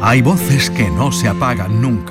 Hay voces que no se apagan nunca.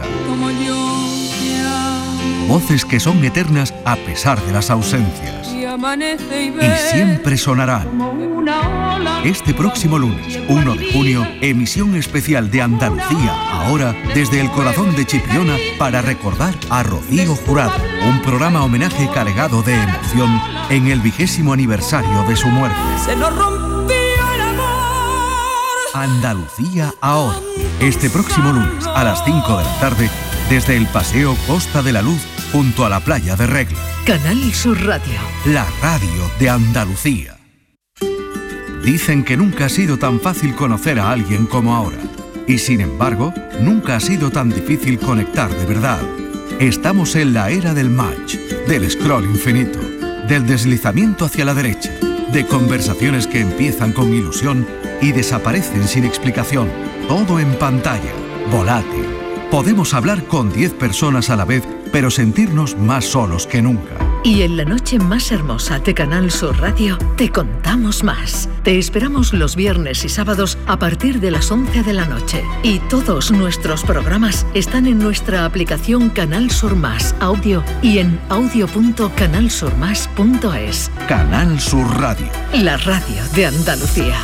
Voces que son eternas a pesar de las ausencias. Y siempre sonarán. Este próximo lunes, 1 de junio, emisión especial de Andalucía Ahora, desde el corazón de Chipiona, para recordar a Rocío Jurado. Un programa homenaje cargado de emoción en el 20º aniversario de su muerte. Se nos rompió el amor. Andalucía Ahora. Este próximo lunes, a las 5 de la tarde, desde el Paseo Costa de la Luz, junto a la playa de Regla. Canal Sur Radio. La radio de Andalucía. Dicen que nunca ha sido tan fácil conocer a alguien como ahora. Y sin embargo, nunca ha sido tan difícil conectar de verdad. Estamos en la era del match, del scroll infinito, del deslizamiento hacia la derecha, de conversaciones que empiezan con ilusión y desaparecen sin explicación. Todo en pantalla, volátil. Podemos hablar con 10 personas a la vez, pero sentirnos más solos que nunca. Y en la noche más hermosa de Canal Sur Radio, te contamos más. Te esperamos los viernes y sábados a partir de las 11 de la noche. Y todos nuestros programas están en nuestra aplicación Canal Sur Más Audio y en audio.canalsurmas.es. Canal Sur Radio. La radio de Andalucía.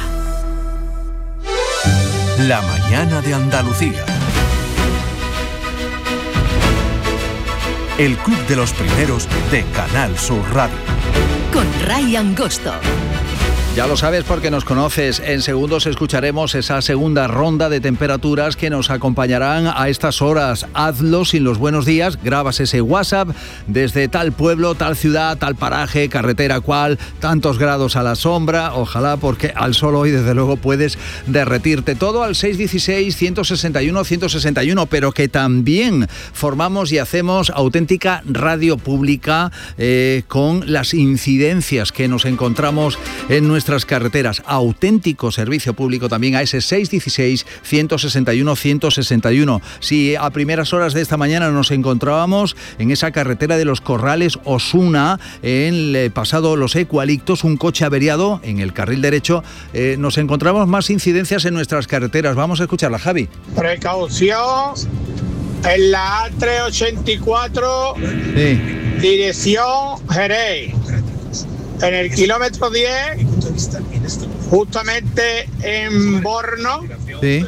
La mañana de Andalucía. El Club de los Primeros de Canal Sur Radio. Con Ray Angosto. Ya lo sabes porque nos conoces. En segundos escucharemos esa segunda ronda de temperaturas que nos acompañarán a estas horas. Hazlo sin los buenos días, grabas ese WhatsApp desde tal pueblo, tal ciudad, tal paraje, carretera cual, tantos grados a la sombra, ojalá, porque al sol hoy desde luego puedes derretirte. Todo al 616-161-161, pero que también formamos y hacemos auténtica radio pública con las incidencias que nos encontramos en nuestras carreteras. Auténtico servicio público también a ese 616-161-161. Si a primeras horas de esta mañana nos encontrábamos en esa carretera de los Corrales Osuna, en el pasado Los Eucaliptos, un coche averiado en el carril derecho, nos encontramos más incidencias en nuestras carreteras. Vamos a escucharla, Javi. Precaución en la A384, Sí. dirección Jerez. En el kilómetro 10, justamente en Borno, Sí.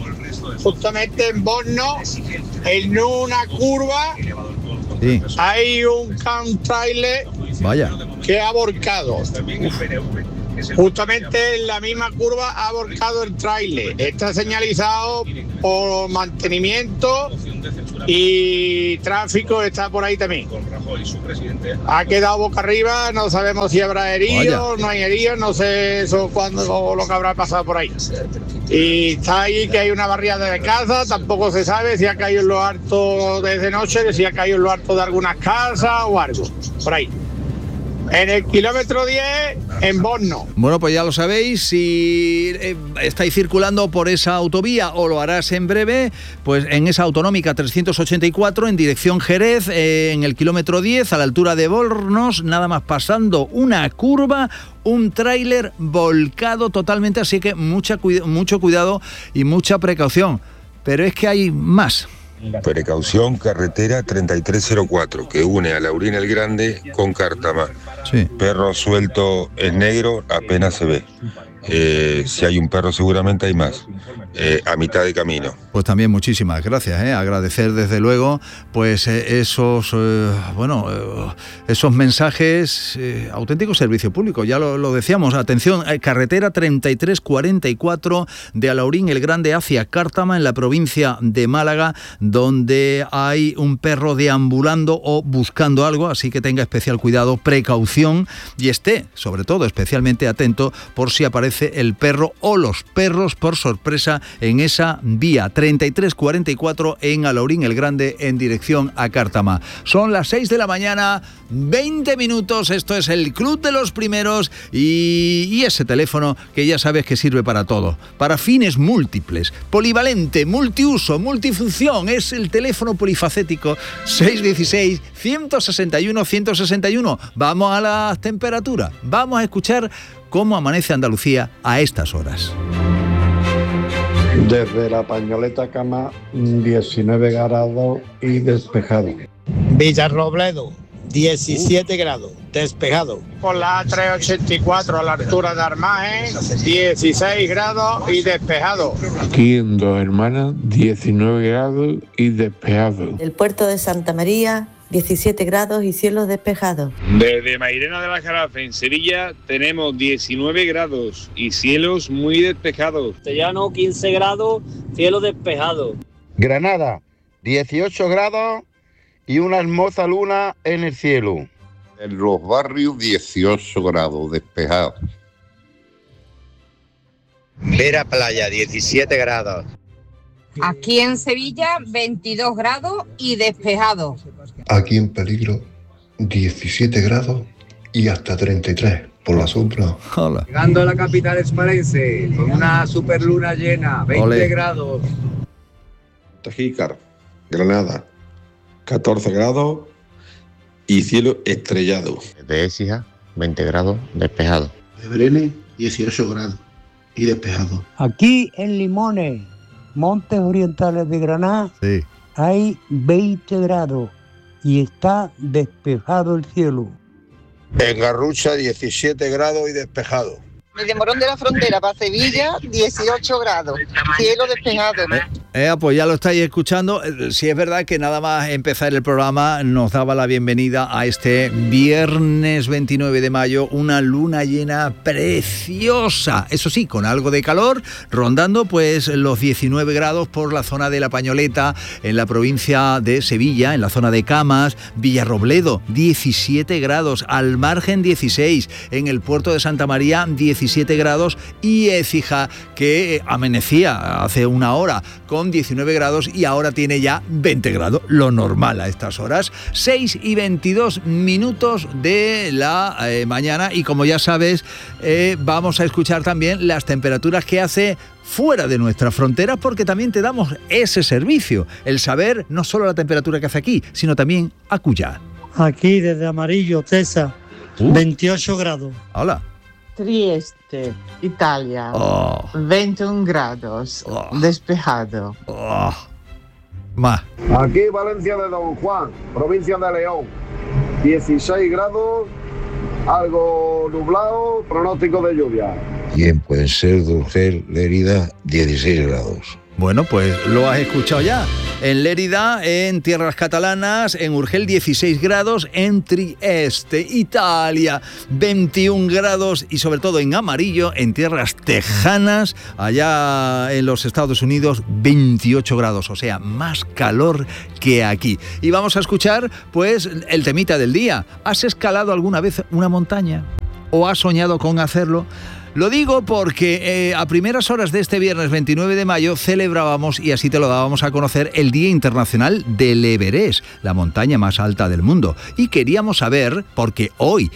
en una curva, Sí. hay un trailer Vaya. que ha volcado. Justamente en la misma curva ha volcado el tráiler. Está señalizado por mantenimiento y tráfico está por ahí también. Ha quedado boca arriba, no sabemos si habrá heridos, no hay heridos, no sé eso cuándo o lo que habrá pasado por ahí. Y está ahí que hay una barriada de casa, tampoco se sabe si ha caído en lo alto desde noche, si ha caído en lo alto de algunas casas o algo, por ahí. En el kilómetro 10, en Borno. Bueno, pues ya lo sabéis, si estáis circulando por esa autovía o lo harás en breve, pues en esa autonómica 384 en dirección Jerez, en el kilómetro 10, a la altura de Bornos, nada más pasando una curva, un tráiler volcado totalmente, así que mucho cuidado y mucha precaución. Pero es que hay más. Precaución, carretera 3304, que une a Laurín el Grande con Cártama. Sí. Perro suelto es negro, apenas se ve. Si hay un perro seguramente hay más. A mitad de camino. Pues también muchísimas gracias, agradecer desde luego pues esos mensajes, auténtico servicio público, ya lo decíamos. Atención, carretera 3344 de Alaurín el Grande hacia Cártama, en la provincia de Málaga, donde hay un perro deambulando o buscando algo, así que tenga especial cuidado, precaución, y esté sobre todo especialmente atento por si aparece el perro o los perros por sorpresa en esa vía 3344 en Alaurín el Grande en dirección a Cártama. Son las 6 de la mañana, 20 minutos, esto es el Club de los Primeros y ese teléfono que ya sabes que sirve para todo, para fines múltiples, polivalente, multiuso, multifunción, es el teléfono polifacético 616-161-161. Vamos a las temperaturas, vamos a escuchar cómo amanece Andalucía a estas horas. Desde la Pañoleta Cama, 19 grados y despejado. Villarrobledo, 17 grados, despejado. Por la A384 a la altura de Armaje, 16 grados y despejado. Aquí en Dos Hermanas, 19 grados y despejado. El puerto de Santa María, 17 grados y cielos despejados. Desde Mairena de la Jarafe, en Sevilla, tenemos 19 grados y cielos muy despejados. Castellano, 15 grados, cielo despejado. Granada, 18 grados y una hermosa luna en el cielo. En los barrios, 18 grados despejados. Vera Playa, 17 grados. Aquí en Sevilla, 22 grados y despejado. Aquí en Peligro, 17 grados y hasta 33 por la sombra. Hola. Llegando a la capital hispalense, con una super luna llena, 20 grados. Tajícar, Granada, 14 grados y cielo estrellado. De Écija, 20 grados, despejado. De Brenes, 18 grados y despejado. Aquí en Limones, Montes Orientales de Granada, sí, hay 20 grados y está despejado el cielo. En Garrucha, 17 grados y despejado. De Morón de la Frontera para Sevilla, 18 grados, cielo despejado. Pues ya lo estáis escuchando. Sí, es verdad que nada más empezar el programa nos daba la bienvenida a este viernes 29 de mayo, una luna llena preciosa. Eso sí, con algo de calor, rondando pues los 19 grados por la zona de La Pañoleta, en la provincia de Sevilla, en la zona de Camas, Villarrobledo, 17 grados, al margen 16, en el puerto de Santa María, 17 grados y Écija, que amanecía hace una hora con 19 grados y ahora tiene ya 20 grados, lo normal a estas horas. 6 y 22 minutos de la mañana y como ya sabes, vamos a escuchar también las temperaturas que hace fuera de nuestras fronteras, porque también te damos ese servicio, el saber no solo la temperatura que hace aquí, sino también acullá. Aquí desde Amarillo, Tesa, 28 grados. Hola. Trieste, Italia, 21 grados, despejado. Más. Aquí Valencia de Don Juan, provincia de León, 16 grados, algo nublado, pronóstico de lluvia. Y en Puenser de Urgel, Lérida, 16 grados. Bueno, pues lo has escuchado ya. En Lérida, en tierras catalanas, en Urgel 16 grados, en Trieste, Italia 21 grados y sobre todo en Amarillo, en tierras tejanas, allá en los Estados Unidos 28 grados, o sea, más calor que aquí. Y vamos a escuchar pues el temita del día. ¿Has escalado alguna vez una montaña? ¿O has soñado con hacerlo? Lo digo porque a primeras horas de este viernes 29 de mayo celebrábamos, y así te lo dábamos a conocer, el Día Internacional del Everest, la montaña más alta del mundo. Y queríamos saber, porque hoy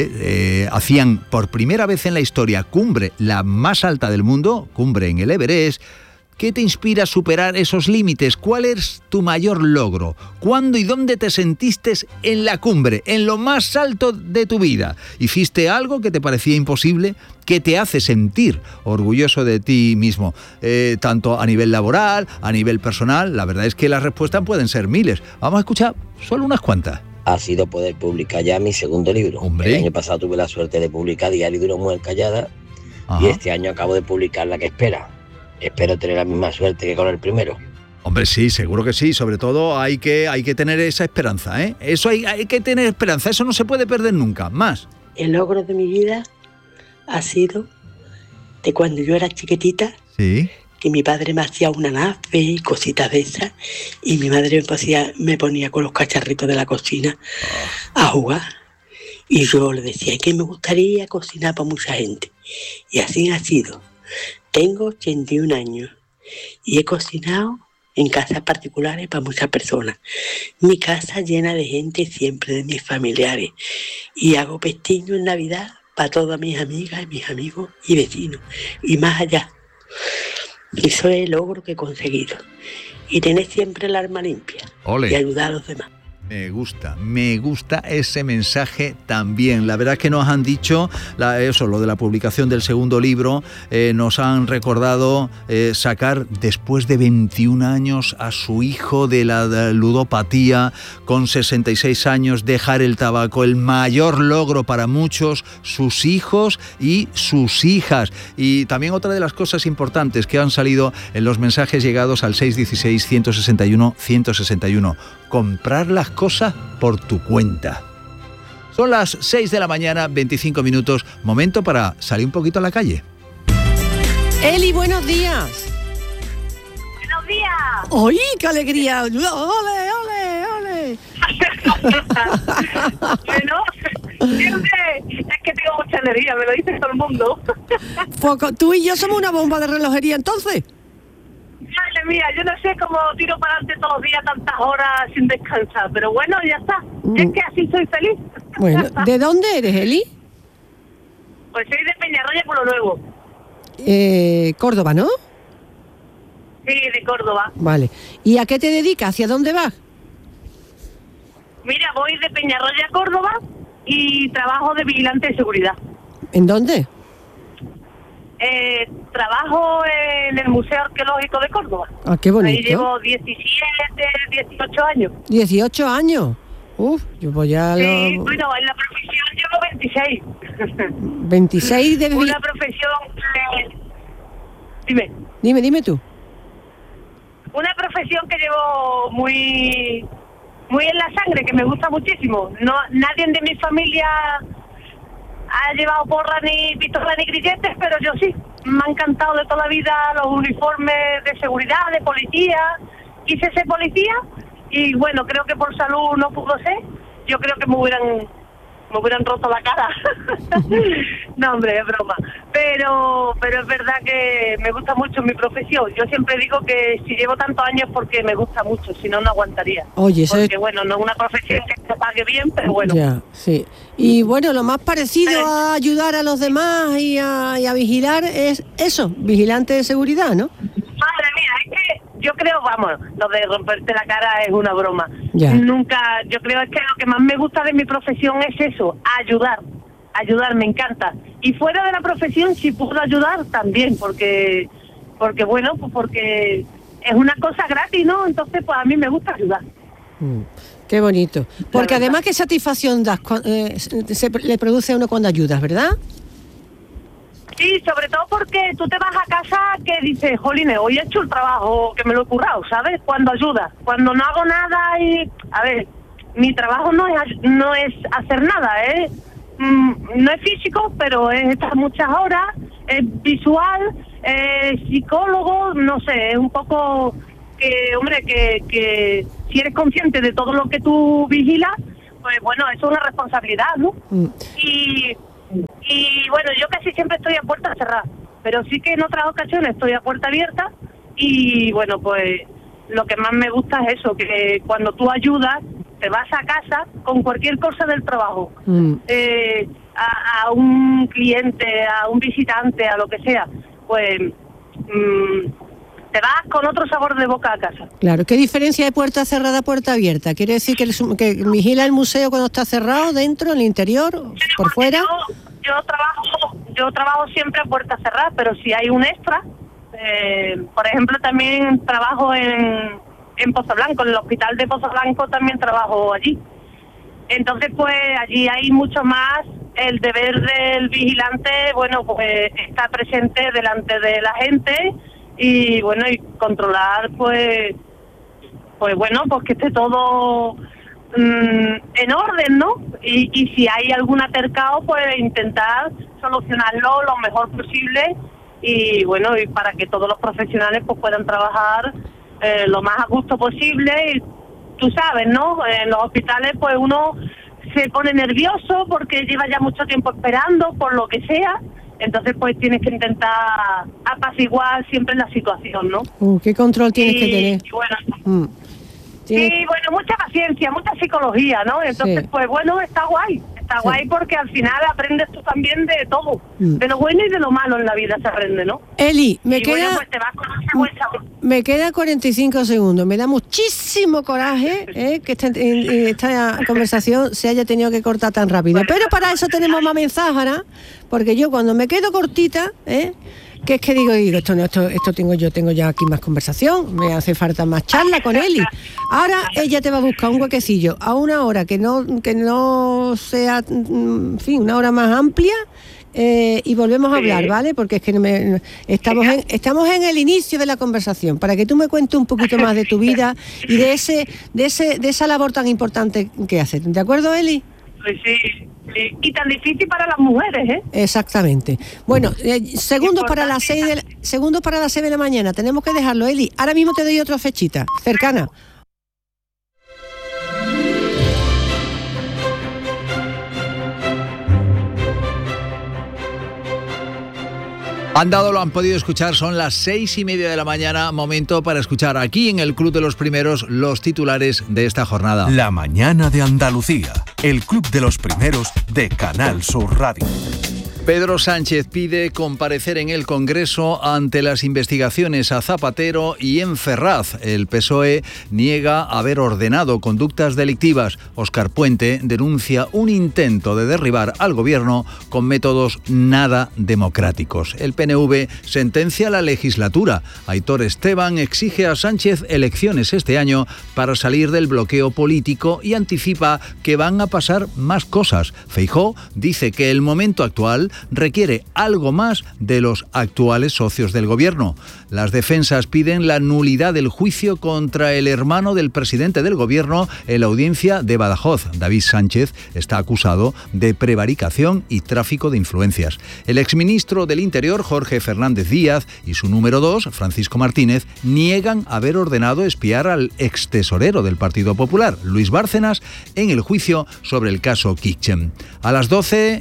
hacían por primera vez en la historia cumbre, la más alta del mundo, cumbre en el Everest. ¿Qué te inspira a superar esos límites? ¿Cuál es tu mayor logro? ¿Cuándo y dónde te sentiste en la cumbre, en lo más alto de tu vida? ¿Hiciste algo que te parecía imposible? ¿Qué te hace sentir orgulloso de ti mismo? Tanto a nivel laboral, a nivel personal. La verdad es que las respuestas pueden ser miles. Vamos a escuchar solo unas cuantas. Ha sido poder publicar ya mi segundo libro. ¡Hombre! El año pasado tuve la suerte de publicar Diario de una mujer callada. Ajá. Y este año acabo de publicar La que espera. Espero tener la misma suerte que con el primero. Hombre, sí, seguro que sí. Sobre todo hay que tener esa esperanza, ¿eh? Eso hay que tener esperanza. Eso no se puede perder nunca. Más. El logro de mi vida ha sido de cuando yo era chiquitita, sí, que mi padre me hacía una nafe y cositas de esas, y mi madre me ponía con los cacharritos de la cocina a jugar. Y yo le decía que me gustaría cocinar para mucha gente. Y así ha sido. Tengo 81 años y he cocinado en casas particulares para muchas personas. Mi casa llena de gente, siempre de mis familiares. Y hago pestiño en Navidad para todas mis amigas, mis amigos y vecinos. Y más allá. Eso es el logro que he conseguido. Y tener siempre el alma limpia. Ole. Y ayudar a los demás. Me gusta ese mensaje también. La verdad es que nos han dicho, lo de la publicación del segundo libro, nos han recordado sacar después de 21 años a su hijo de la ludopatía, con 66 años, dejar el tabaco, el mayor logro para muchos, sus hijos y sus hijas. Y también otra de las cosas importantes que han salido en los mensajes llegados al 616-161-161. Comprar las cosas por tu cuenta. Son las 6 de la mañana, 25 minutos. Momento para salir un poquito a la calle. Eli, buenos días. Buenos días. ¡Ay, qué alegría! ¡Ole, ole, ole! Bueno, es que tengo mucha energía, me lo dice todo el mundo. Tú y yo somos una bomba de relojería, entonces. Madre mía, yo no sé cómo tiro para adelante todos los días tantas horas sin descansar, pero bueno, ya está. Es que así soy feliz. Bueno, ¿de dónde eres, Eli? Pues soy de Peñarroya, Pueblo Nuevo. Córdoba, ¿no? Sí, de Córdoba. Vale. ¿Y a qué te dedicas? ¿Hacia dónde vas? Mira, voy de Peñarroya a Córdoba y trabajo de vigilante de seguridad. ¿En dónde? Trabajo en el Museo Arqueológico de Córdoba. Ah, qué bonito. Ahí llevo 17, 18 años. 18 años. Uf, yo voy a... Sí, bueno, en la profesión llevo 26. 26 de... Una profesión... Dime. Dime tú. Una profesión que llevo muy en la sangre, que me gusta muchísimo. No, nadie de mi familia ha llevado porra, ni pistola, ni grilletes, pero yo sí. Me ha encantado de toda la vida los uniformes de seguridad, de policía. Quise ser policía y bueno, creo que por salud no pudo ser. Yo creo que me hubieran roto la cara. No, hombre, es broma. Pero es verdad que me gusta mucho mi profesión. Yo siempre digo que si llevo tantos años porque me gusta mucho, si no, no aguantaría. Oye, eso porque bueno, no es una profesión que te pague bien, pero bueno. Ya, sí. Y bueno, lo más parecido a ayudar a los demás y a vigilar es eso, vigilante de seguridad, ¿no? Madre mía, es que yo creo, vamos, lo de romperte la cara es una broma. Ya. Nunca, yo creo que lo que más me gusta de mi profesión es eso, ayudar, me encanta. Y fuera de la profesión, si puedo ayudar, también, porque bueno, pues porque es una cosa gratis, ¿no? Entonces, pues a mí me gusta ayudar. Qué bonito. Porque además, ¿qué satisfacción das le produce a uno cuando ayudas, verdad? Sí, sobre todo porque tú te vas a casa que dices, jolines, hoy he hecho el trabajo que me lo he currado, ¿sabes? Cuando ayudas, cuando no hago nada y... A ver, mi trabajo no es hacer nada, ¿eh? No es físico, pero es estar muchas horas, es visual, es psicólogo, no sé, es un poco que, hombre, que si eres consciente de todo lo que tú vigilas, pues bueno, eso es una responsabilidad, ¿no? Y bueno, yo casi siempre estoy a puerta cerrada, pero sí que en otras ocasiones estoy a puerta abierta y bueno, pues lo que más me gusta es eso, que cuando tú ayudas, te vas a casa con cualquier cosa del trabajo, a un cliente, a un visitante, a lo que sea, pues te vas con otro sabor de boca a casa. Claro, ¿qué diferencia de puerta cerrada a puerta abierta? ¿Quiere decir que vigila el museo cuando está cerrado, dentro, en el interior, por fuera? Yo trabajo siempre a puerta cerrada, pero si hay un extra, por ejemplo, también trabajo en Pozo Blanco, en el hospital de Pozo Blanco también trabajo allí. Entonces, pues allí hay mucho más el deber del vigilante, bueno, pues está presente delante de la gente y bueno, y controlar, pues bueno, pues que esté todo en orden, ¿no? Y si hay algún altercado, pues intentar solucionarlo lo mejor posible y bueno, y para que todos los profesionales pues puedan trabajar lo más a gusto posible. Y tú sabes, ¿no? En los hospitales pues uno se pone nervioso porque lleva ya mucho tiempo esperando por lo que sea, entonces pues tienes que intentar apaciguar siempre la situación, ¿no? ¿Qué control tienes que tener? Y bueno, sí, bueno, mucha paciencia, mucha psicología, ¿no? Entonces, sí. Pues bueno, está guay, está guay porque al final aprendes tú también de todo, de lo bueno y de lo malo en la vida se aprende, ¿no? Eli, pues te vas con esa bolsa. Me queda 45 segundos. Me da muchísimo coraje que esta conversación se haya tenido que cortar tan rápido. Pero para eso tenemos más mensajes, ¿no? Porque yo cuando me quedo cortita, que es que digo, esto tengo ya aquí más conversación, me hace falta más charla con Eli. Ahora ella te va a buscar un huequecillo a una hora que no sea, en fin, una hora más amplia. Y volvemos a hablar, ¿vale? Porque es que estamos en el inicio de la conversación, para que tú me cuentes un poquito más de tu vida y de esa labor tan importante que haces. ¿De acuerdo, Eli? Pues sí. Y tan difícil para las mujeres, ¿eh? Exactamente. Bueno, segundos para las 6 de la mañana. Tenemos que dejarlo, Eli. Ahora mismo te doy otra fechita cercana. Lo han podido escuchar, son las 6:30 de la mañana, momento para escuchar aquí en el Club de los Primeros los titulares de esta jornada. La mañana de Andalucía, el Club de los Primeros de Canal Sur Radio. Pedro Sánchez pide comparecer en el Congreso ante las investigaciones a Zapatero y en Ferraz. El PSOE niega haber ordenado conductas delictivas. Óscar Puente denuncia un intento de derribar al gobierno con métodos nada democráticos. El PNV sentencia la legislatura. Aitor Esteban exige a Sánchez elecciones este año para salir del bloqueo político y anticipa que van a pasar más cosas. Feijóo dice que el momento actual requiere algo más de los actuales socios del gobierno. Las defensas piden la nulidad del juicio contra el hermano del presidente del gobierno en la audiencia de Badajoz. David Sánchez está acusado de prevaricación y tráfico de influencias. El exministro del Interior, Jorge Fernández Díaz, y su número 2, Francisco Martínez, niegan haber ordenado espiar al extesorero del Partido Popular, Luis Bárcenas, en el juicio sobre el caso Kitchen. A los 12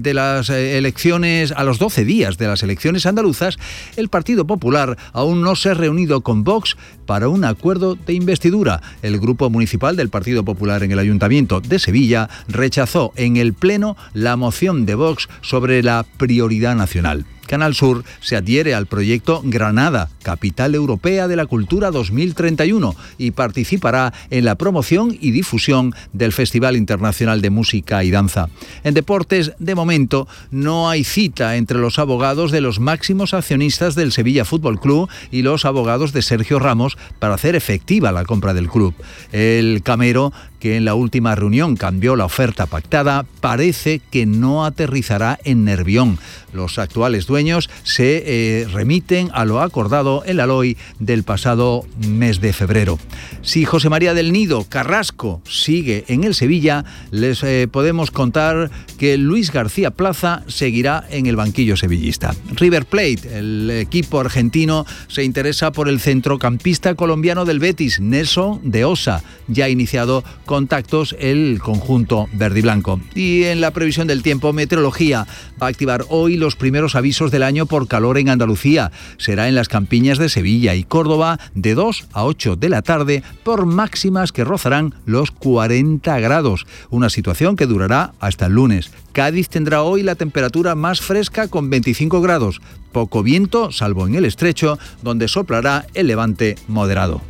días de las elecciones andaluzas, el Partido Popular aún no se ha reunido con Vox para un acuerdo de investidura. El Grupo Municipal del Partido Popular en el Ayuntamiento de Sevilla rechazó en el Pleno la moción de Vox sobre la prioridad nacional. Canal Sur se adhiere al proyecto Granada, Capital Europea de la Cultura 2031, y participará en la promoción y difusión del Festival Internacional de Música y Danza. En deportes, de momento, no hay cita entre los abogados de los máximos accionistas del Sevilla Fútbol Club y los abogados de Sergio Ramos para hacer efectiva la compra del club. El Camero, que en la última reunión cambió la oferta pactada, parece que no aterrizará en Nervión. Los actuales dueños se remiten a lo acordado en la LOI del pasado mes de febrero. Si José María del Nido Carrasco sigue en el Sevilla, les podemos contar que Luis García Plaza seguirá en el banquillo sevillista. River Plate, el equipo argentino, se interesa por el centrocampista colombiano del Betis, Nelson de Osa. Ya ha iniciado contactos el conjunto verde y blanco. Y en la previsión del tiempo, meteorología va a activar hoy los primeros avisos del año por calor en Andalucía. Será en las campiñas de Sevilla y Córdoba de 2 a 8 de la tarde por máximas que rozarán los 40 grados. Una situación que durará hasta el lunes. Cádiz tendrá hoy la temperatura más fresca con 25 grados. Poco viento, salvo en el estrecho, donde soplará el levante moderado.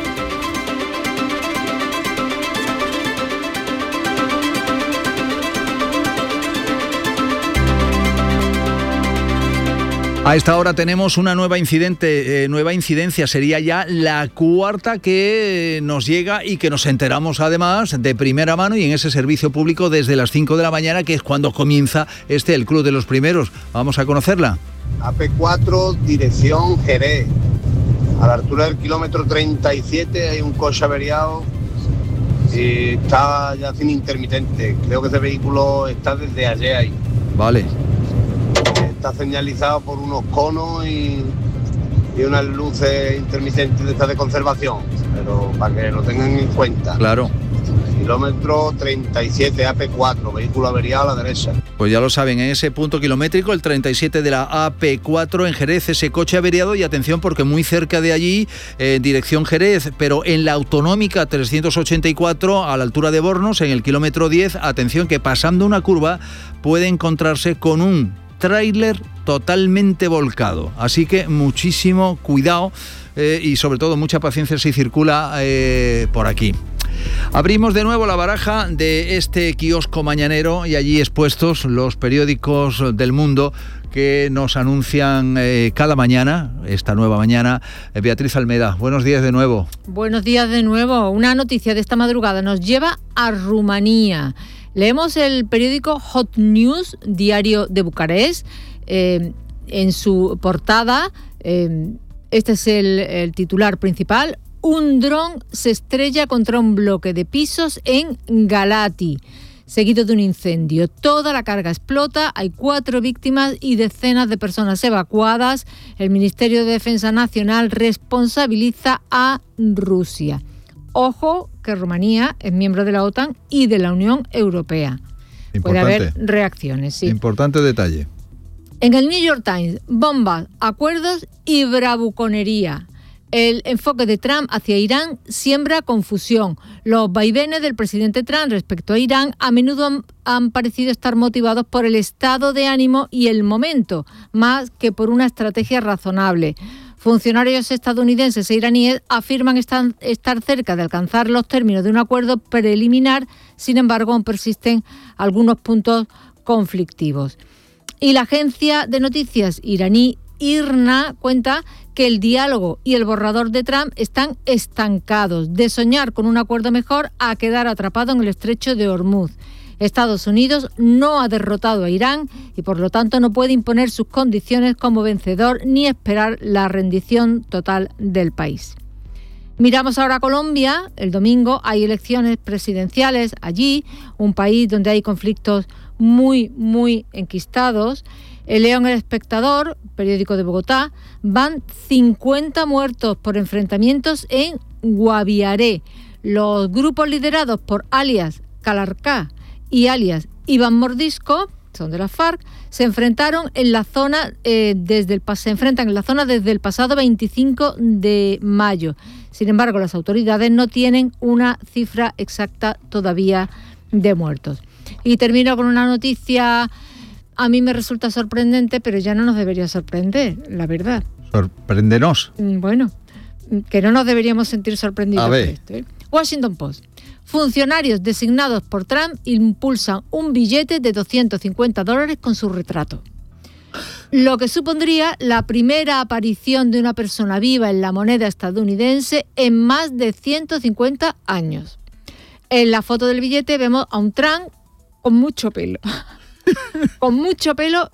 A esta hora tenemos una nueva incidencia, sería ya la cuarta que nos llega y que nos enteramos además de primera mano y en ese servicio público desde las 5 de la mañana, que es cuando comienza el Club de los Primeros. Vamos a conocerla. AP4, dirección Jerez. A la altura del kilómetro 37 hay un coche averiado y está ya sin intermitente. Creo que ese vehículo está desde ayer ahí. Vale. Está señalizado por unos conos y unas luces intermitentes de estas de conservación, pero para que lo tengan en cuenta. Claro. kilómetro 37, AP4, vehículo averiado a la derecha. Pues ya lo saben, en ese punto kilométrico, el 37 de la AP4 en Jerez, ese coche averiado, y atención porque muy cerca de allí, dirección Jerez, pero en la autonómica 384 a la altura de Bornos, en el kilómetro 10, atención que pasando una curva puede encontrarse con un tráiler totalmente volcado. Así que muchísimo cuidado y sobre todo mucha paciencia si circula por aquí. Abrimos de nuevo la baraja de este kiosco mañanero y allí expuestos los periódicos del mundo que nos anuncian cada mañana, esta nueva mañana. Beatriz Almeda, buenos días de nuevo. Buenos días de nuevo. Una noticia de esta madrugada nos lleva a Rumanía. Leemos el periódico Hot News, diario de Bucarest. En su portada, este es el titular principal: un dron se estrella contra un bloque de pisos en Galati, seguido de un incendio. Toda la carga explota, hay 4 víctimas y decenas de personas evacuadas. El Ministerio de Defensa Nacional responsabiliza a Rusia. Ojo que Rumanía es miembro de la OTAN y de la Unión Europea. Importante. Puede haber reacciones, sí. Importante detalle. En el New York Times, bombas, acuerdos y bravuconería. El enfoque de Trump hacia Irán siembra confusión. Los vaivenes del presidente Trump respecto a Irán a menudo han parecido estar motivados por el estado de ánimo y el momento, más que por una estrategia razonable. Funcionarios estadounidenses e iraníes afirman estar cerca de alcanzar los términos de un acuerdo preliminar, sin embargo, aún persisten algunos puntos conflictivos. Y la agencia de noticias iraní IRNA cuenta que el diálogo y el borrador de Trump están estancados, de soñar con un acuerdo mejor a quedar atrapado en el estrecho de Hormuz. Estados Unidos no ha derrotado a Irán y por lo tanto no puede imponer sus condiciones como vencedor ni esperar la rendición total del país. Miramos ahora a Colombia. El domingo hay elecciones presidenciales allí, un país donde hay conflictos muy enquistados. El León El Espectador, periódico de Bogotá, van 50 muertos por enfrentamientos en Guaviare. Los grupos liderados por alias Calarcá y alias Iván Mordisco, son de la FARC, se enfrentaron en la zona desde el pasado 25 de mayo. Sin embargo, las autoridades no tienen una cifra exacta todavía de muertos. Y termino con una noticia. A mí me resulta sorprendente, pero ya no nos debería sorprender, la verdad. Sorpréndenos. Bueno, que no nos deberíamos sentir sorprendidos por esto. Washington Post. Funcionarios designados por Trump impulsan un billete de $250 con su retrato. Lo que supondría la primera aparición de una persona viva en la moneda estadounidense en más de 150 años. En la foto del billete vemos a un Trump con mucho pelo. Con mucho pelo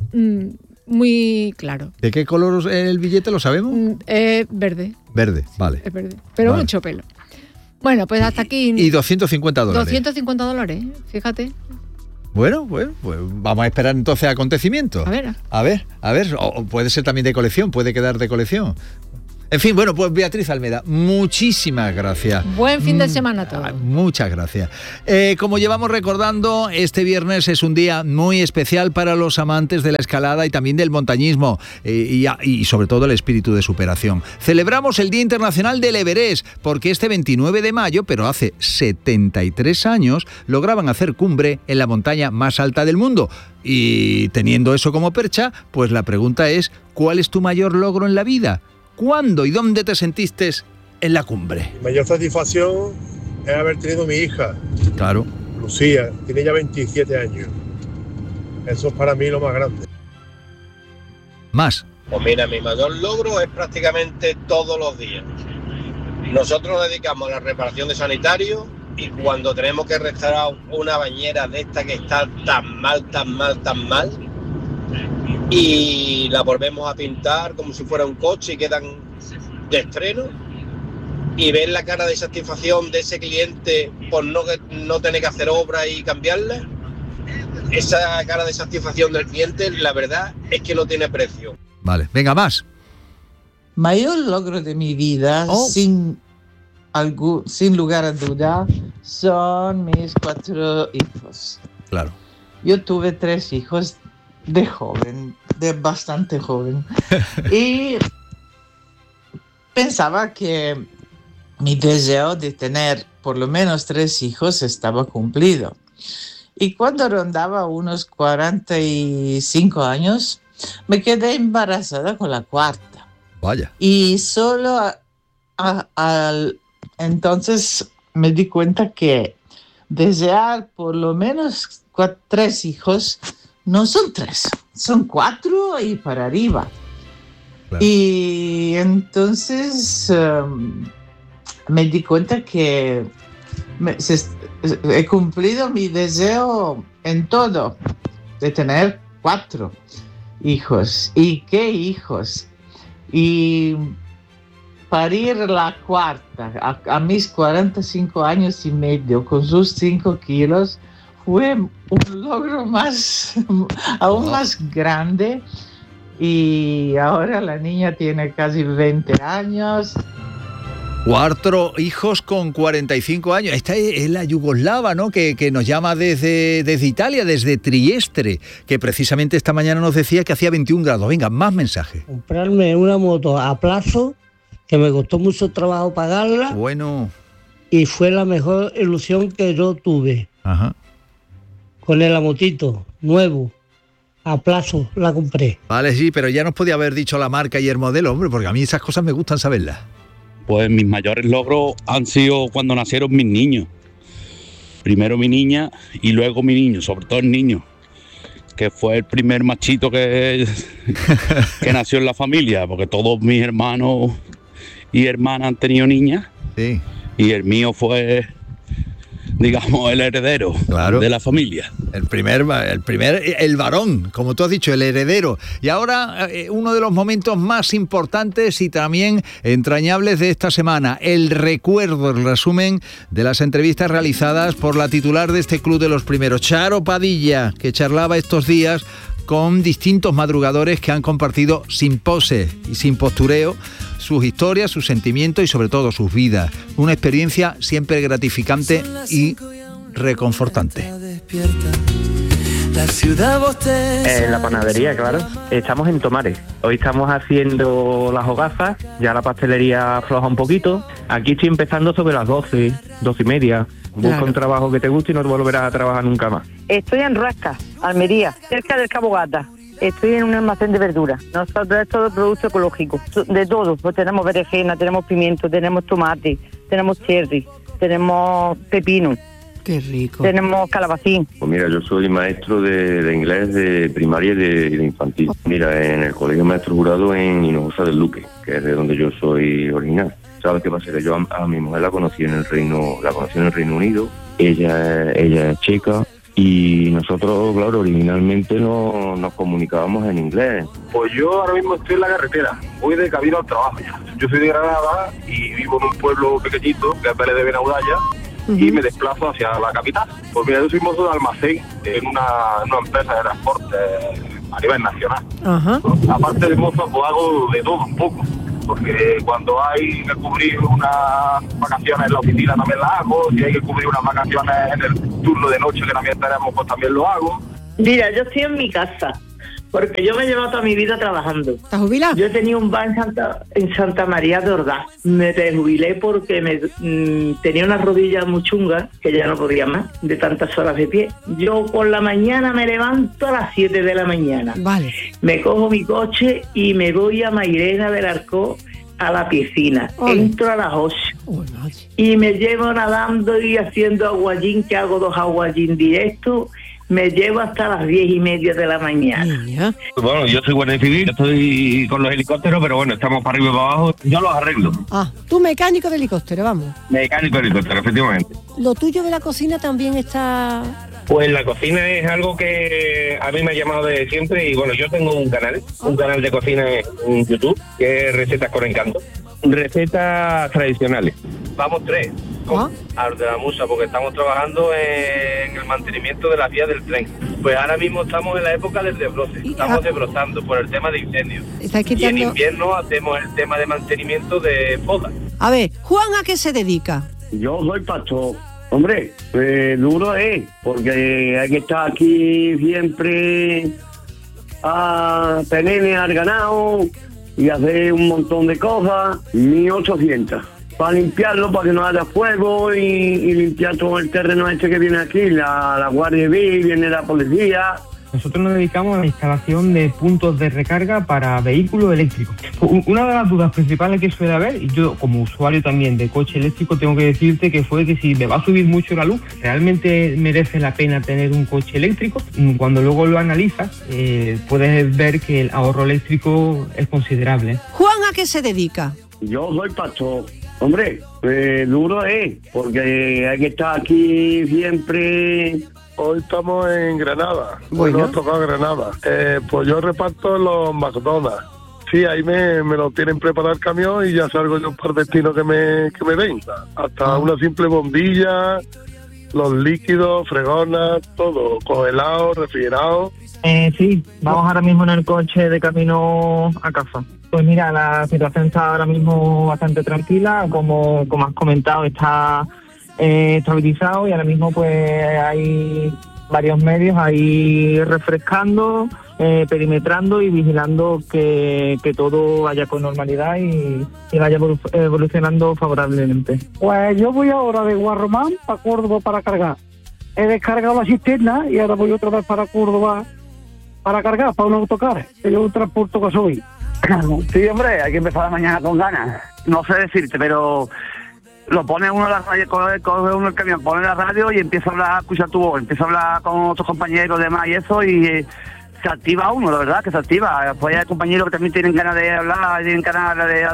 muy claro. ¿De qué color es el billete? ¿Lo sabemos? Verde. Verde, vale. Es verde, pero vale. Mucho pelo. Bueno, pues hasta aquí. Y $250. $250, fíjate. Bueno, pues vamos a esperar entonces acontecimientos. A ver. O puede ser también de colección, puede quedar de colección. En fin, bueno, pues Beatriz Almeda, muchísimas gracias. Buen fin de semana a todos. Muchas gracias. Como llevamos recordando, este viernes es un día muy especial para los amantes de la escalada y también del montañismo y sobre todo el espíritu de superación. Celebramos el Día Internacional del Everest porque este 29 de mayo, pero hace 73 años, lograban hacer cumbre en la montaña más alta del mundo. Y teniendo eso como percha, pues la pregunta es, ¿cuál es tu mayor logro en la vida? ¿Cuándo y dónde te sentiste en la cumbre? Mi mayor satisfacción es haber tenido mi hija. Claro. Lucía, tiene ya 27 años. Eso es para mí lo más grande. Más. Pues mira, mi mayor logro es prácticamente todos los días. Nosotros nos dedicamos a la reparación de sanitarios y cuando tenemos que restaurar una bañera de esta que está tan mal, y la volvemos a pintar como si fuera un coche y quedan de estreno, y ver la cara de satisfacción de ese cliente por no tener que hacer obra y cambiarla, esa cara de satisfacción del cliente, la verdad es que no tiene precio. Vale, venga, más. Mayor logro de mi vida, sin sin lugar a duda, son mis 4 hijos. Claro. Yo tuve 3 hijos de bastante joven. Y pensaba que mi deseo de tener por lo menos 3 hijos estaba cumplido. Y cuando rondaba unos 45 años, me quedé embarazada con la 4ª. Vaya. Y solo entonces me di cuenta que desear por lo menos 3 hijos no son 3, son 4 y para arriba. Claro. Y entonces me di cuenta que he cumplido mi deseo en todo, de tener 4 hijos. ¿Y qué hijos? Y parir la 4ª a mis 45 años y medio con sus 5 kilos fue un logro aún más grande. Y ahora la niña tiene casi 20 años. 4 hijos con 45 años. Esta es la yugoslava, ¿no? Que nos llama desde Italia, desde Trieste, que precisamente esta mañana nos decía que hacía 21 grados. Venga, más mensajes. Comprarme una moto a plazo, que me costó mucho trabajo pagarla. Bueno. Y fue la mejor ilusión que yo tuve. Ajá. Con el motito nuevo. A plazo la compré. Vale, sí, pero ya nos podía haber dicho la marca y el modelo, hombre, porque a mí esas cosas me gustan saberlas. Pues mis mayores logros han sido cuando nacieron mis niños. Primero mi niña y luego mi niño, sobre todo el niño, que fue el primer machito que nació en la familia, porque todos mis hermanos y hermanas han tenido niñas. Sí. Y el mío fue, digamos, el heredero, claro, de la familia. El varón, como tú has dicho, el heredero. Y ahora uno de los momentos más importantes y también entrañables de esta semana, el recuerdo, el resumen de las entrevistas realizadas por la titular de este Club de los Primeros, Charo Padilla, que charlaba estos días con distintos madrugadores que han compartido sin pose y sin postureo sus historias, sus sentimientos y sobre todo sus vidas. Una experiencia siempre gratificante y reconfortante. En la panadería, claro. Estamos en Tomares. Hoy estamos haciendo las hogazas, ya la pastelería afloja un poquito. Aquí estoy empezando sobre las 12, 12 y media. Busca un trabajo que te guste y no te volverás a trabajar nunca más. Estoy en Ruesca, Almería, cerca del Cabo Gata. Estoy en un almacén de verduras. Nosotros es todo producto ecológico, de todo. Pues tenemos berenjena, tenemos pimiento, tenemos tomate, tenemos cherry, tenemos pepino. Qué rico. Tenemos calabacín. Pues mira, yo soy maestro de inglés de primaria y de infantil. Mira, en el colegio maestro jurado en Hinojosa del Duque, que es de donde yo soy original. ¿Sabes qué pasa? Que yo a mi mujer la conocí en el Reino Unido. Ella es checa. Y nosotros, claro, originalmente no nos comunicábamos en inglés. Pues yo ahora mismo estoy en la carretera, voy de camino al trabajo ya. Yo soy de Granada y vivo en un pueblo pequeñito, que es Vélez de Benaudalla, y me desplazo hacia la capital. Pues mira, yo soy mozo de almacén en una empresa de transporte a nivel nacional. Ajá. Aparte de mozo, pues hago de todo un poco. Porque cuando hay que cubrir unas vacaciones en la oficina también las hago, si hay que cubrir unas vacaciones en el turno de noche que también tenemos, pues también lo hago. Mira, yo estoy en mi casa, porque yo me he llevado toda mi vida trabajando. ¿Estás jubilado? Yo tenía un bar en Santa María de Ordaz. Me desjubilé porque tenía una rodilla muy chunga, que ya no podía más, de tantas horas de pie. Yo por la mañana me levanto a las 7 de la mañana. Vale. Me cojo mi coche y me voy a Mairena del Arcó a la piscina. Ole. Entro a las 8. Y me llevo nadando y haciendo aguayín, que hago 2 aguayín directos. Me llevo hasta las 10:30 de la mañana. Bueno, yo soy guardia civil, estoy con los helicópteros, pero bueno, estamos para arriba y para abajo. Yo los arreglo. Ah, tú mecánico de helicóptero, vamos. Mecánico de helicóptero, efectivamente. ¿Lo tuyo de la cocina también está...? Pues la cocina es algo que a mí me ha llamado de siempre y bueno, yo tengo un canal de cocina en YouTube, que es Recetas con Encanto. Recetas tradicionales. Vamos 3. Al de la Musa, porque estamos trabajando en el mantenimiento de las vías del tren. Pues ahora mismo estamos en la época del desbroce, estamos desbrozando por el tema de incendios. Y en invierno hacemos el tema de mantenimiento de podas. A ver, Juan, ¿a qué se dedica? Yo soy pastor. Hombre, pues duro es, porque hay que estar aquí siempre a tener al ganado y hacer un montón de cosas. 1.800 para limpiarlo, para que no haya fuego y limpiar todo el terreno este que viene aquí, la Guardia Civil, viene la policía. Nosotros nos dedicamos a la instalación de puntos de recarga para vehículos eléctricos. Una de las dudas principales que suele haber, y yo como usuario también de coche eléctrico tengo que decirte que fue que si me va a subir mucho la luz, ¿realmente merece la pena tener un coche eléctrico? Cuando luego lo analizas, puedes ver que el ahorro eléctrico es considerable. Juan, ¿a qué se dedica? Yo soy pastor. Hombre, pues duro es, porque hay que estar aquí siempre. Hoy estamos en Granada, Bueno. Hoy nos ha tocado Granada. Pues yo reparto en los McDonald's. Sí, ahí me lo tienen preparado el camión y ya salgo yo por destino que me den. Hasta una simple bombilla, los líquidos, fregonas, todo, congelado, refrigerado. Sí, vamos ahora mismo en el coche de camino a casa. Pues mira, la situación está ahora mismo bastante tranquila, como has comentado, está estabilizado y ahora mismo pues hay varios medios ahí refrescando, perimetrando y vigilando que todo vaya con normalidad y vaya evolucionando favorablemente. Pues yo voy ahora de Guarromán para Córdoba para cargar. He descargado la cisterna y ahora voy otra vez para Córdoba para cargar, para un autocar, que yo transporto gasoil. Sí, hombre, hay que empezar la mañana con ganas. No sé decirte, pero lo pone uno en la radio, coge uno el camión, pone la radio y empieza a hablar, a escuchar tu voz, empieza a hablar con otros compañeros, demás y eso, y se activa uno, la verdad que se activa. Pues hay compañeros que también tienen ganas de hablar, tienen ganas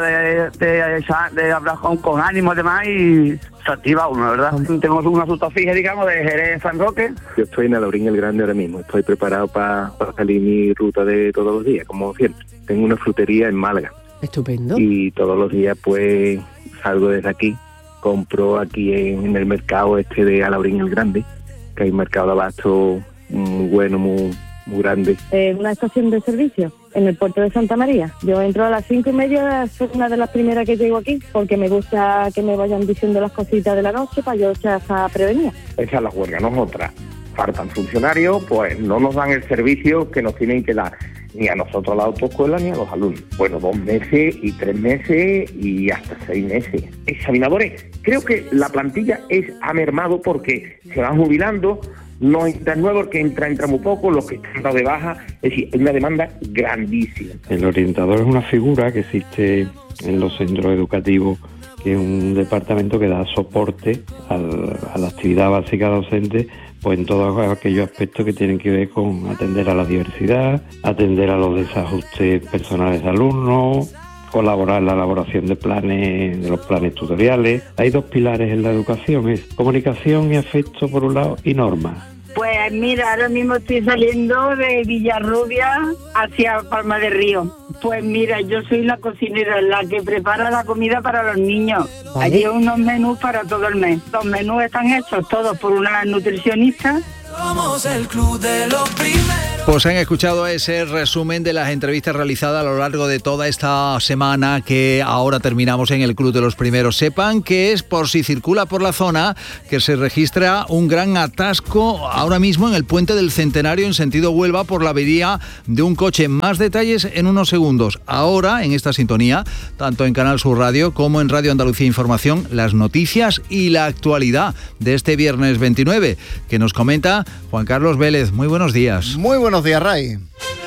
de hablar con ánimo y demás, y se activa uno, la verdad. Tenemos una ruta fija, digamos, de Jerez San Roque. Yo estoy en Alaurín el Grande ahora mismo, estoy preparado para salir mi ruta de todos los días, como siempre. Tengo una frutería en Málaga. Estupendo. Y todos los días pues salgo desde aquí, compro aquí en el mercado este de Alaurín el Grande, que hay un mercado de abasto muy bueno, muy grande. Una estación de servicio en el puerto de Santa María. Yo entro a las 5:30, soy una de las primeras que llego aquí, porque me gusta que me vayan diciendo las cositas de la noche para yo estar prevenida. Esa es la huelga, no es otra. Faltan funcionarios, pues no nos dan el servicio que nos tienen que dar, ni a nosotros a la autoescuela ni a los alumnos. Bueno, 2 meses y 3 meses y hasta 6 meses. Examinadores, creo que la plantilla ha mermado porque se van jubilando, no entran nuevos, que entra muy poco, los que están de baja, es decir, hay una demanda grandísima. El orientador es una figura que existe en los centros educativos, que es un departamento que da soporte a la actividad básica docente, pues en todos aquellos aspectos que tienen que ver con atender a la diversidad, atender a los desajustes personales de alumnos, colaborar en la elaboración de los planes tutoriales. Hay 2 pilares en la educación, es comunicación y afecto por un lado y normas. Pues mira, ahora mismo estoy saliendo de Villarrubia hacia Palma de Río. Pues mira, yo soy la cocinera, la que prepara la comida para los niños. Vale. Allí hay unos menús para todo el mes. Los menús están hechos todos por una nutricionista. Somos el club de los primeros. Pues han escuchado ese resumen de las entrevistas realizadas a lo largo de toda esta semana que ahora terminamos en el Club de los Primeros. Sepan que es, por si circula por la zona, que se registra un gran atasco ahora mismo en el Puente del Centenario en sentido Huelva por la avería de un coche. Más detalles en unos segundos. Ahora, en esta sintonía, tanto en Canal Sur Radio como en Radio Andalucía Información, las noticias y la actualidad de este viernes 29, que nos comenta Juan Carlos Vélez. Muy buenos días. Muy buenos días, Ray.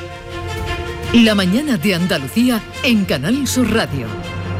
La mañana de Andalucía en Canal Sur Radio.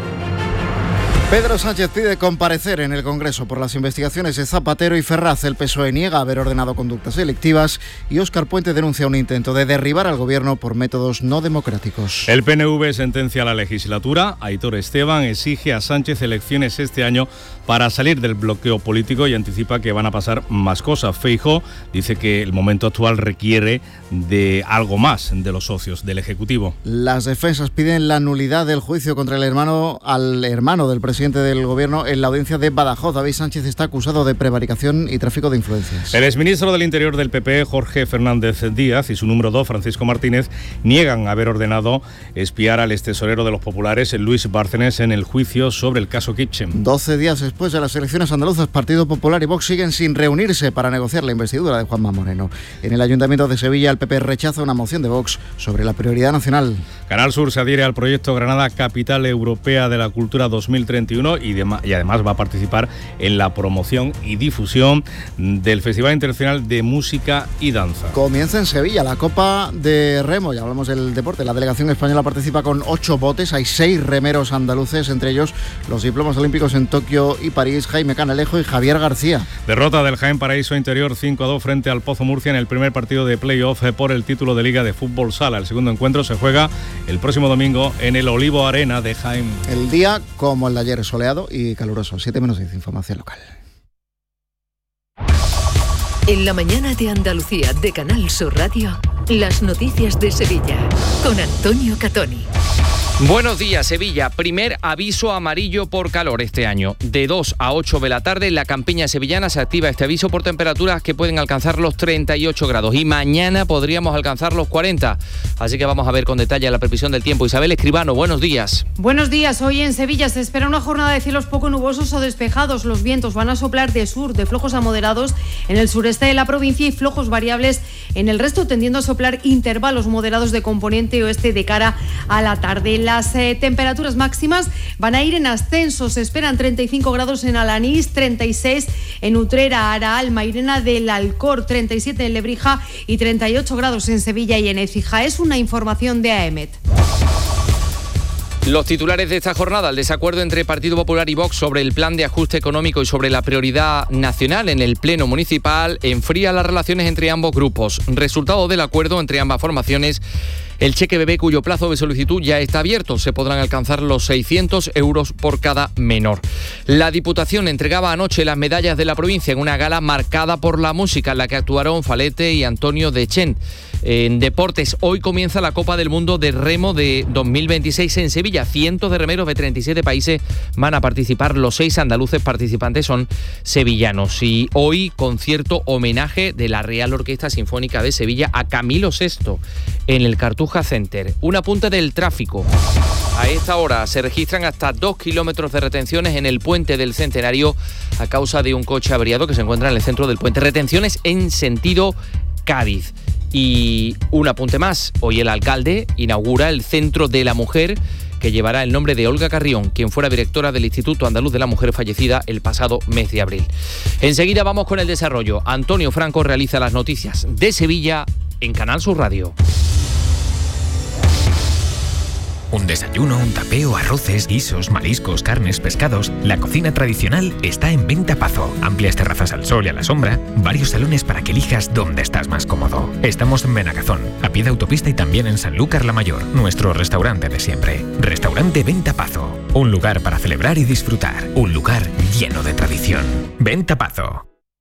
Pedro Sánchez pide comparecer en el Congreso por las investigaciones de Zapatero y Ferraz. El PSOE niega haber ordenado conductas delictivas y Óscar Puente denuncia un intento de derribar al gobierno por métodos no democráticos. El PNV sentencia a la legislatura. Aitor Esteban exige a Sánchez elecciones este año para salir del bloqueo político y anticipa que van a pasar más cosas. Feijóo dice que el momento actual requiere de algo más de los socios del Ejecutivo. Las defensas piden la nulidad del juicio contra al hermano del presidente presidente del Gobierno en la audiencia de Badajoz. David Sánchez está acusado de prevaricación y tráfico de influencias. El exministro del Interior del PP, Jorge Fernández Díaz, y su número 2, Francisco Martínez, niegan haber ordenado espiar al extesorero de los populares, Luis Bárcenas, en el juicio sobre el caso Kitchen. 12 días después de las elecciones andaluzas, Partido Popular y Vox siguen sin reunirse para negociar la investidura de Juanma Moreno. En el Ayuntamiento de Sevilla, el PP rechaza una moción de Vox sobre la prioridad nacional. Canal Sur se adhiere al proyecto Granada Capital Europea de la Cultura 2031 y además va a participar en la promoción y difusión del Festival Internacional de Música y Danza. Comienza en Sevilla la Copa de Remo, ya hablamos del deporte. La delegación española participa con 8 botes, hay 6 remeros andaluces, entre ellos los diplomas olímpicos en Tokio y París, Jaime Canalejo y Javier García. Derrota del Jaén Paraíso Interior 5-2 frente al Pozo Murcia en el primer partido de playoff por el título de Liga de Fútbol Sala. El segundo encuentro se juega el próximo domingo en el Olivo Arena de Jaén. El día, como el de ayer, soleado y caluroso. 7:10, información local. En la mañana de Andalucía de Canal Sur Radio, las noticias de Sevilla con Antonio Catoni. Buenos días, Sevilla. Primer aviso amarillo por calor este año. De 2 a 8 de la tarde en la campiña sevillana se activa este aviso por temperaturas que pueden alcanzar los 38 grados y mañana podríamos alcanzar los 40. Así que vamos a ver con detalle la previsión del tiempo. Isabel Escribano, buenos días. Buenos días. Hoy en Sevilla se espera una jornada de cielos poco nubosos o despejados. Los vientos van a soplar de sur, de flojos a moderados en el sureste de la provincia y flojos variables en el resto, tendiendo a soplar intervalos moderados de componente oeste de cara a la tarde. Las temperaturas máximas van a ir en ascenso. Se esperan 35 grados en Alanís, 36 en Utrera, Araal, Mairena del Alcor, 37 en Lebrija y 38 grados en Sevilla y en Écija. Es una información de AEMET. Los titulares de esta jornada: el desacuerdo entre Partido Popular y Vox sobre el plan de ajuste económico y sobre la prioridad nacional en el Pleno Municipal enfría las relaciones entre ambos grupos. Resultado del acuerdo entre ambas formaciones: el cheque bebé, cuyo plazo de solicitud ya está abierto. Se podrán alcanzar los 600 euros por cada menor. La Diputación entregaba anoche las medallas de la provincia en una gala marcada por la música, en la que actuaron Falete y Antonio Dechent. En deportes, hoy comienza la Copa del Mundo de Remo de 2026 en Sevilla. Cientos de remeros de 37 países van a participar. Los 6 andaluces participantes son sevillanos. Y hoy, concierto homenaje de la Real Orquesta Sinfónica de Sevilla a Camilo VI en el Cartuja Center. Un apunte del tráfico. A esta hora se registran hasta 2 kilómetros de retenciones en el puente del Centenario a causa de un coche averiado que se encuentra en el centro del puente. Retenciones en sentido Cádiz. Y un apunte más. Hoy el alcalde inaugura el Centro de la Mujer, que llevará el nombre de Olga Carrión, quien fuera directora del Instituto Andaluz de la Mujer, fallecida el pasado mes de abril. Enseguida vamos con el desarrollo. Antonio Franco realiza las noticias de Sevilla en Canal Sur Radio. Un desayuno, un tapeo, arroces, guisos, mariscos, carnes, pescados. La cocina tradicional está en Venta Pazo. Amplias terrazas al sol y a la sombra. Varios salones para que elijas dónde estás más cómodo. Estamos en Benagazón, a pie de autopista, y también en Sanlúcar la Mayor, nuestro restaurante de siempre. Restaurante Venta Pazo. Un lugar para celebrar y disfrutar. Un lugar lleno de tradición. Venta Pazo.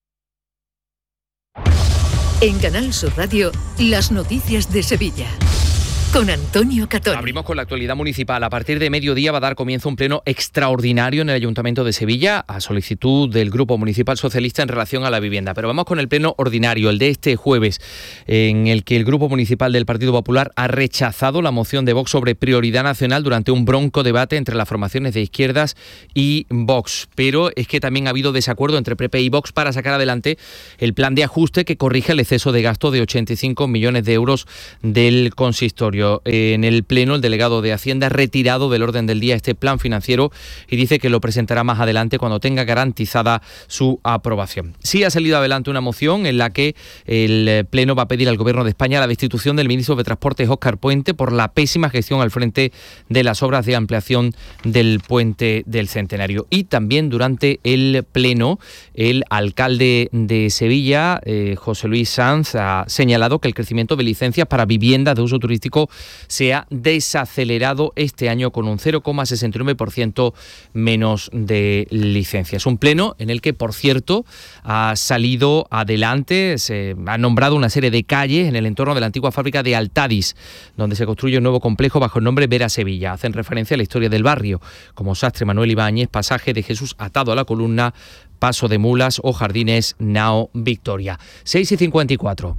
En Canal Sur Radio, las noticias de Sevilla. Con Antonio Catoni. Abrimos con la actualidad municipal. A partir de mediodía va a dar comienzo un pleno extraordinario en el Ayuntamiento de Sevilla a solicitud del Grupo Municipal Socialista en relación a la vivienda. Pero vamos con el pleno ordinario, el de este jueves, en el que el Grupo Municipal del Partido Popular ha rechazado la moción de Vox sobre prioridad nacional durante un bronco debate entre las formaciones de izquierdas y Vox. Pero es que también ha habido desacuerdo entre PP y Vox para sacar adelante el plan de ajuste que corrige el exceso de gasto de 85 millones de euros del consistorio. En el pleno, el delegado de Hacienda ha retirado del orden del día este plan financiero y dice que lo presentará más adelante cuando tenga garantizada su aprobación. Sí ha salido adelante una moción en la que el pleno va a pedir al Gobierno de España la destitución del ministro de Transportes, Óscar Puente, por la pésima gestión al frente de las obras de ampliación del puente del Centenario. Y también durante el pleno, el alcalde de Sevilla, José Luis Sanz, ha señalado que el crecimiento de licencias para viviendas de uso turístico económico se ha desacelerado este año con un 0,69% menos de licencias. Un pleno en el que, por cierto, ha salido adelante, se ha nombrado una serie de calles en el entorno de la antigua fábrica de Altadis, donde se construye un nuevo complejo bajo el nombre Vera Sevilla. Hacen referencia a la historia del barrio, como Sastre Manuel Ibáñez, Pasaje de Jesús atado a la columna, Paso de Mulas o Jardines Nao Victoria. 6:54.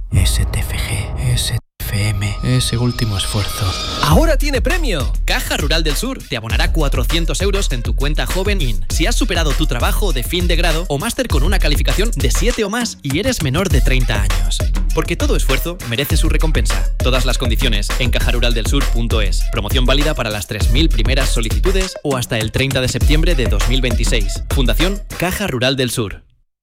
STFM, ese último esfuerzo. ¡Ahora tiene premio! Caja Rural del Sur te abonará 400 euros en tu cuenta Joven In si has superado tu trabajo de fin de grado o máster con una calificación de 7 o más y eres menor de 30 años. Porque todo esfuerzo merece su recompensa. Todas las condiciones en cajaruraldelsur.es. Promoción válida para las 3.000 primeras solicitudes o hasta el 30 de septiembre de 2026. Fundación Caja Rural del Sur.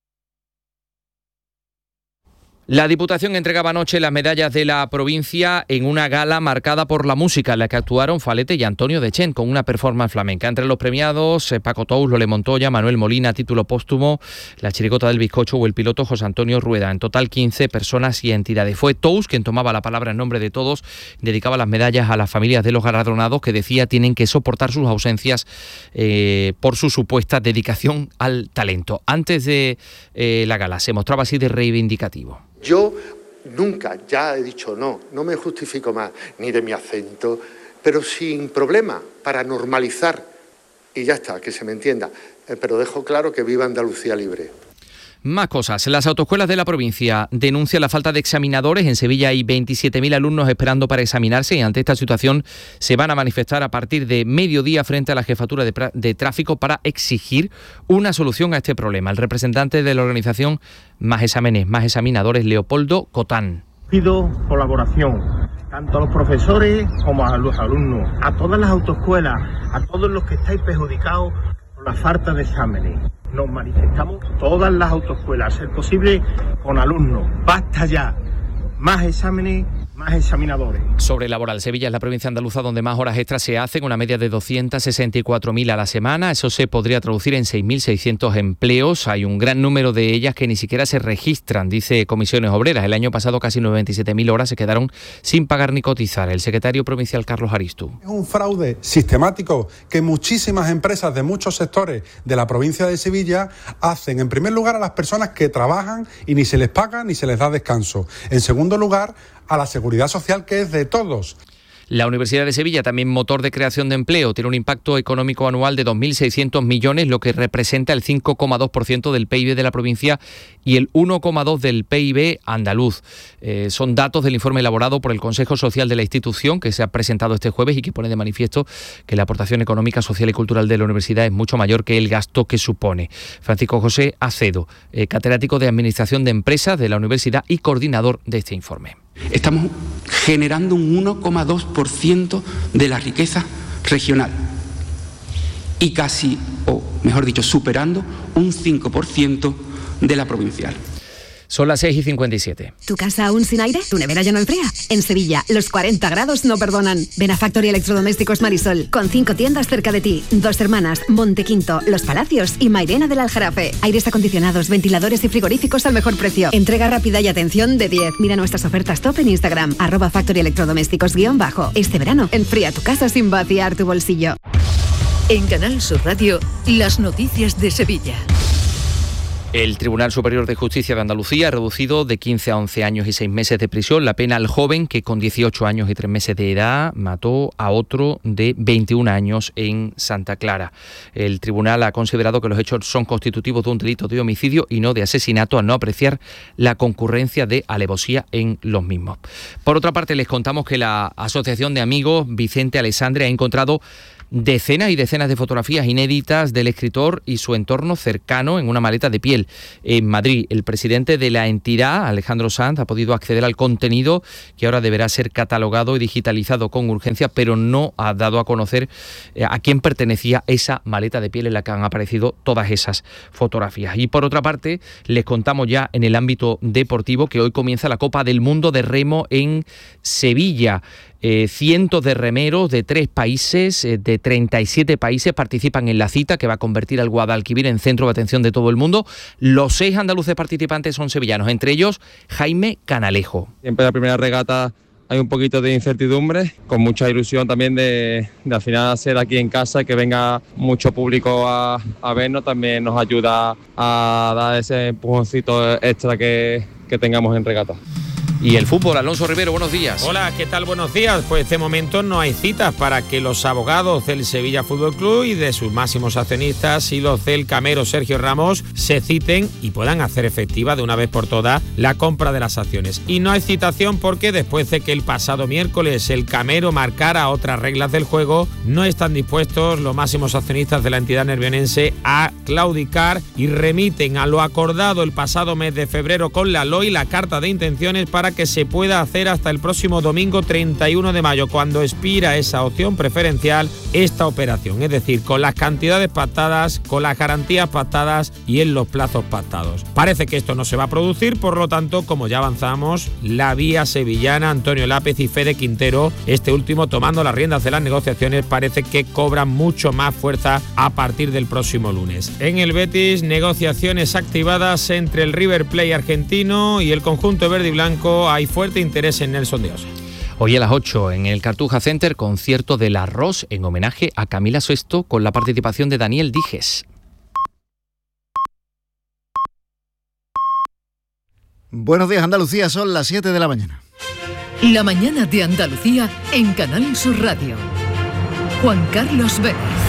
La Diputación entregaba anoche las medallas de la provincia en una gala marcada por la música, en la que actuaron Falete y Antonio Dechen con una performance flamenca. Entre los premiados, Paco Tous, Lole Montoya, Manuel Molina, título póstumo, la chirigota del bizcocho o el piloto José Antonio Rueda. En total 15 personas y entidades. Fue Tous quien tomaba la palabra en nombre de todos, dedicaba las medallas a las familias de los galardonados que decía tienen que soportar sus ausencias por su supuesta dedicación al talento. Antes de la gala se mostraba así de reivindicativo. Yo nunca, ya he dicho no me justifico más, ni de mi acento, pero sin problema, para normalizar, y ya está, que se me entienda, pero dejo claro que viva Andalucía libre. Más cosas. Las autoescuelas de la provincia denuncian la falta de examinadores. En Sevilla hay 27.000 alumnos esperando para examinarse y ante esta situación se van a manifestar a partir de mediodía frente a la Jefatura de Tráfico para exigir una solución a este problema. El representante de la organización Más Exámenes, Más Examinadores, Leopoldo Cotán. Pido colaboración tanto a los profesores como a los alumnos, a todas las autoescuelas, a todos los que estáis perjudicados por la falta de exámenes. Nos manifestamos todas las autoescuelas, a ser posible con alumnos. Basta ya, más exámenes, más examinadores. Sobre laboral, Sevilla es la provincia andaluza donde más horas extras se hacen, una media de 264.000 a la semana. Eso se podría traducir en 6.600 empleos. Hay un gran número de ellas que ni siquiera se registran, dice Comisiones Obreras. El año pasado casi 97.000 horas se quedaron sin pagar ni cotizar. El secretario provincial Carlos Aristu. Es un fraude sistemático que muchísimas empresas de muchos sectores de la provincia de Sevilla hacen, en primer lugar, a las personas que trabajan y ni se les paga ni se les da descanso. En segundo lugar, a la seguridad social, que es de todos. La Universidad de Sevilla, también motor de creación de empleo, tiene un impacto económico anual de 2.600 millones, lo que representa el 5,2% del PIB de la provincia y el 1,2% del PIB andaluz. Son datos del informe elaborado por el Consejo Social de la institución, que se ha presentado este jueves y que pone de manifiesto que la aportación económica, social y cultural de la universidad es mucho mayor que el gasto que supone. Francisco José Acedo, catedrático de Administración de Empresas de la universidad y coordinador de este informe. Estamos generando un 1,2% de la riqueza regional y casi, o mejor dicho, superando un 5% de la provincial. Son las 6:57. ¿Tu casa aún sin aire? ¿Tu nevera ya no enfría? En Sevilla, los 40 grados no perdonan. Ven a Factory Electrodomésticos Marisol, con 5 tiendas cerca de ti. Dos Hermanas, Montequinto, Los Palacios y Mairena del Aljarafe. Aires acondicionados, ventiladores y frigoríficos al mejor precio. Entrega rápida y atención de 10. Mira nuestras ofertas top en Instagram, @Factory Electrodomésticos _ Este verano, enfría tu casa sin vaciar tu bolsillo. En Canal Sur Radio, las noticias de Sevilla. El Tribunal Superior de Justicia de Andalucía ha reducido de 15 a 11 años y 6 meses de prisión la pena al joven que con 18 años y 3 meses de edad mató a otro de 21 años en Santa Clara. El tribunal ha considerado que los hechos son constitutivos de un delito de homicidio y no de asesinato, al no apreciar la concurrencia de alevosía en los mismos. Por otra parte, les contamos que la Asociación de Amigos Vicente Alessandre ha encontrado decenas y decenas de fotografías inéditas del escritor y su entorno cercano en una maleta de piel. En Madrid, el presidente de la entidad, Alejandro Sanz, ha podido acceder al contenido que ahora deberá ser catalogado y digitalizado con urgencia, pero no ha dado a conocer a quién pertenecía esa maleta de piel en la que han aparecido todas esas fotografías. Y por otra parte, les contamos ya en el ámbito deportivo que hoy comienza la Copa del Mundo de Remo en Sevilla. Cientos de remeros de 3 países, de 37 países participan en la cita que va a convertir al Guadalquivir en centro de atención de todo el mundo. Los 6 andaluces participantes son sevillanos, entre ellos Jaime Canalejo. Siempre la primera regata hay un poquito de incertidumbre, con mucha ilusión también de al final ser aquí en casa y que venga mucho público a vernos, también nos ayuda a dar ese empujoncito extra que tengamos en regata. Y el fútbol, Alonso Rivero, buenos días. Hola, ¿qué tal? Buenos días. Pues de momento no hay citas para que los abogados del Sevilla Fútbol Club y de sus máximos accionistas y los del Camero Sergio Ramos se citen y puedan hacer efectiva de una vez por todas la compra de las acciones. Y no hay citación porque después de que el pasado miércoles el Camero marcara otras reglas del juego, no están dispuestos los máximos accionistas de la entidad nervionense a claudicar y remiten a lo acordado el pasado mes de febrero con la LOI la carta de intenciones para que se pueda hacer hasta el próximo domingo 31 de mayo, cuando expira esa opción preferencial, esta operación, es decir, con las cantidades pactadas, con las garantías pactadas y en los plazos pactados. Parece que esto no se va a producir, por lo tanto, como ya avanzamos, la vía sevillana, Antonio Lápez y Fede Quintero, este último tomando las riendas de las negociaciones, parece que cobran mucho más fuerza a partir del próximo lunes. En el Betis, negociaciones activadas entre el River Plate argentino y el conjunto verde y blanco. Hay fuerte interés en Nelson de Osa. Hoy a las 8 en el Cartuja Center, concierto del Arroz en homenaje a Camila Sesto con la participación de Daniel Dijes. Buenos días, Andalucía, son las 7 de la mañana. La mañana de Andalucía en Canal Sur Radio. Juan Carlos Vélez.